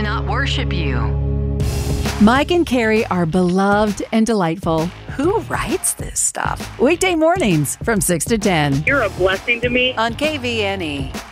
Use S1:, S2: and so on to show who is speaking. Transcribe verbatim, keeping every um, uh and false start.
S1: not worship you.
S2: Mike and Carrie are beloved and delightful. Who writes this stuff? Weekday mornings from six to ten
S3: You're a blessing to me.
S2: on K V N E.